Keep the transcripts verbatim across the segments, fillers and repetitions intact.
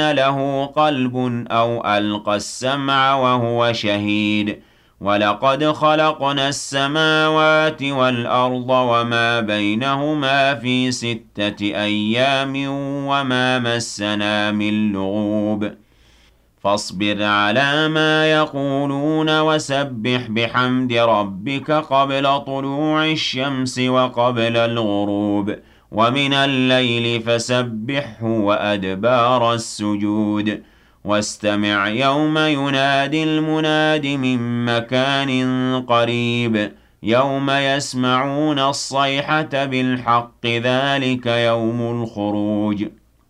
له قلب أو ألقى السمع وهو شهيد ولقد خلقنا السماوات والأرض وما بينهما في ستة أيام وما مسنا من لغوب فاصبر على ما يقولون وسبح بحمد ربك قبل طلوع الشمس وقبل الغروب ومن الليل فسبحه وأدبار السجود واستمع يوم ينادي المناد من مكان قريب يوم يسمعون الصيحة بالحق ذلك يوم الخروج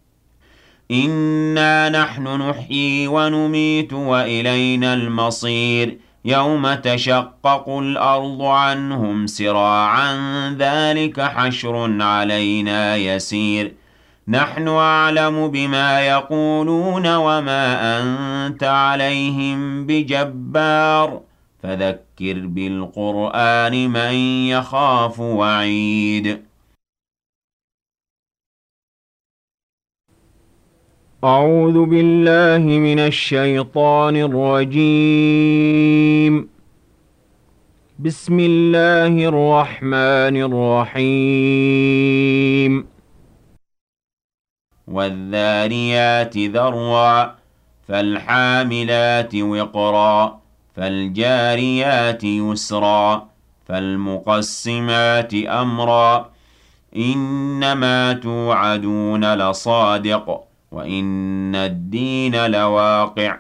إنا نحن نحيي ونميت وإلينا المصير يوم تشقق الأرض عنهم سراعا ذلك حشر علينا يسير نحن أعلم بما يقولون وما أنت عليهم بجبار فذكر بالقرآن من يخاف وعيد أعوذ بالله من الشيطان الرجيم بسم الله الرحمن الرحيم والذاريات ذروا فالحاملات وقرا فالجاريات يسرا فالمقسمات أمرا إنما توعدون لصادق وإن الدين لواقع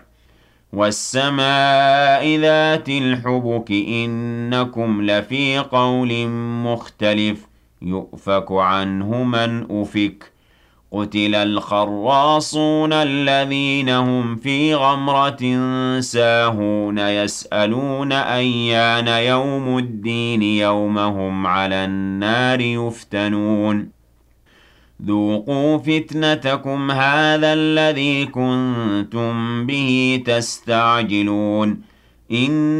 والسماء ذات الحبك إنكم لفي قول مختلف يؤفك عنه من أفك قتل الخراصون الذين هم في غمرة ساهون يسألون أيان يوم الدين يوم هم على النار يفتنون ذوقوا فتنتكم هذا الذي كنتم به تستعجلون إن